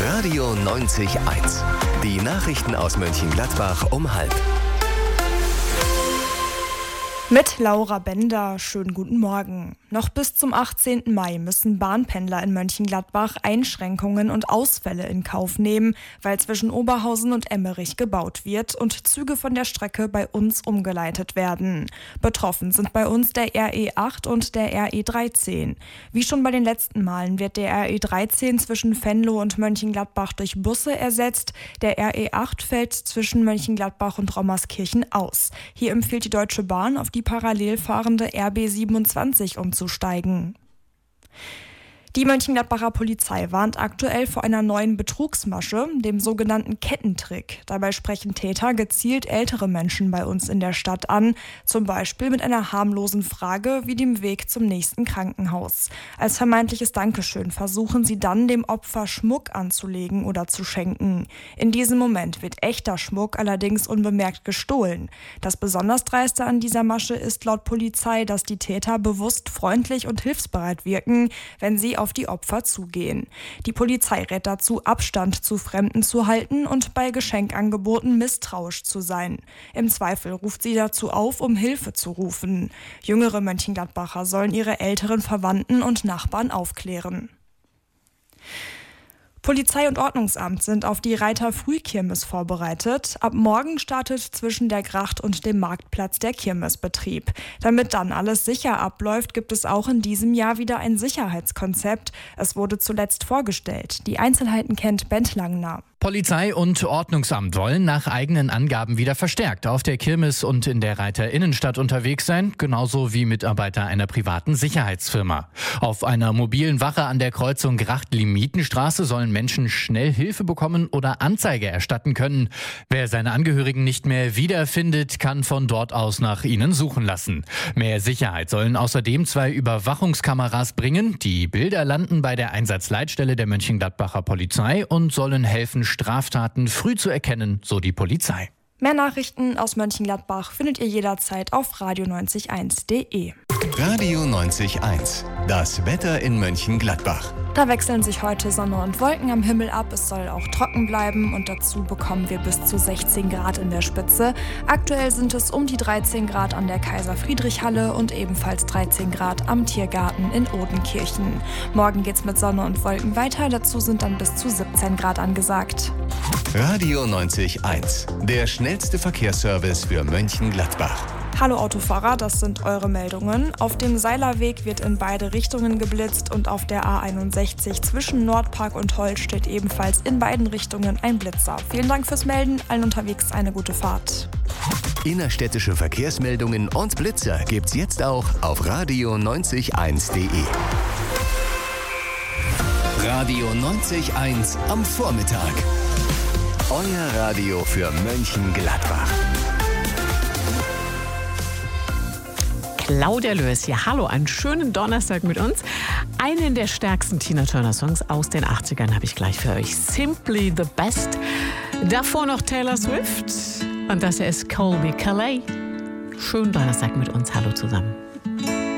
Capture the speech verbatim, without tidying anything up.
Radio neunzig Komma eins. Die Nachrichten aus Mönchengladbach um halb. Mit Laura Bender, schönen guten Morgen. Noch bis zum achtzehnten Mai müssen Bahnpendler in Mönchengladbach Einschränkungen und Ausfälle in Kauf nehmen, weil zwischen Oberhausen und Emmerich gebaut wird und Züge von der Strecke bei uns umgeleitet werden. Betroffen sind bei uns der R E acht und der R E dreizehn. Wie schon bei den letzten Malen wird der R E dreizehn zwischen Venlo und Mönchengladbach durch Busse ersetzt. Der R E acht fällt zwischen Mönchengladbach und Rommerskirchen aus. Hier empfiehlt die Deutsche Bahn, auf die parallel fahrende R B siebenundzwanzig umzusteigen. Die Mönchengladbacher Polizei warnt aktuell vor einer neuen Betrugsmasche, dem sogenannten Kettentrick. Dabei sprechen Täter gezielt ältere Menschen bei uns in der Stadt an, zum Beispiel mit einer harmlosen Frage wie dem Weg zum nächsten Krankenhaus. Als vermeintliches Dankeschön versuchen sie dann, dem Opfer Schmuck anzulegen oder zu schenken. In diesem Moment wird echter Schmuck allerdings unbemerkt gestohlen. Das besonders Dreiste an dieser Masche ist laut Polizei, dass die Täter bewusst freundlich und hilfsbereit wirken, wenn sie auf die Opfer zugehen. Die Polizei rät dazu, Abstand zu Fremden zu halten und bei Geschenkangeboten misstrauisch zu sein. Im Zweifel ruft sie dazu auf, um Hilfe zu rufen. Jüngere Mönchengladbacher sollen ihre älteren Verwandten und Nachbarn aufklären. Polizei und Ordnungsamt sind auf die Reiter-Frühkirmes vorbereitet. Ab morgen startet zwischen der Gracht und dem Marktplatz der Kirmesbetrieb. Damit dann alles sicher abläuft, gibt es auch in diesem Jahr wieder ein Sicherheitskonzept. Es wurde zuletzt vorgestellt. Die Einzelheiten kennt Bent Langner. Polizei und Ordnungsamt wollen nach eigenen Angaben wieder verstärkt auf der Kirmes und in der Reiter-Innenstadt unterwegs sein, genauso wie Mitarbeiter einer privaten Sicherheitsfirma. Auf einer mobilen Wache an der Kreuzung Gracht-Limitenstraße sollen Menschen schnell Hilfe bekommen oder Anzeige erstatten können. Wer seine Angehörigen nicht mehr wiederfindet, kann von dort aus nach ihnen suchen lassen. Mehr Sicherheit sollen außerdem zwei Überwachungskameras bringen. Die Bilder landen bei der Einsatzleitstelle der Mönchengladbacher Polizei und sollen helfen, Straftaten früh zu erkennen, so die Polizei. Mehr Nachrichten aus Mönchengladbach findet ihr jederzeit auf radio neunzig Komma eins punkt de. Radio neunzig Komma eins. Das Wetter in Mönchengladbach. Da wechseln sich heute Sonne und Wolken am Himmel ab. Es soll auch trocken bleiben und dazu bekommen wir bis zu sechzehn Grad in der Spitze. Aktuell sind es um die dreizehn Grad an der Kaiser-Friedrich-Halle und ebenfalls dreizehn Grad am Tiergarten in Odenkirchen. Morgen geht's mit Sonne und Wolken weiter. Dazu sind dann bis zu siebzehn Grad angesagt. Radio neunzig Komma eins. Der schnellste Verkehrsservice für Mönchengladbach. Hallo Autofahrer, das sind eure Meldungen. Auf dem Seilerweg wird in beide Richtungen geblitzt und auf der A einundsechzig zwischen Nordpark und Holt steht ebenfalls in beiden Richtungen ein Blitzer. Vielen Dank fürs Melden, allen unterwegs eine gute Fahrt. Innerstädtische Verkehrsmeldungen und Blitzer gibt's jetzt auch auf radio neunzig Komma eins punkt de. Radio neunzig Komma eins am Vormittag. Euer Radio für Mönchengladbach. Claudia Lös hier. Hallo, einen schönen Donnerstag mit uns. Einen der stärksten Tina Turner Songs aus den achtzigern habe ich gleich für euch. Simply the Best. Davor noch Taylor Swift. Und das hier ist Colby Calais. Schönen Donnerstag mit uns. Hallo zusammen.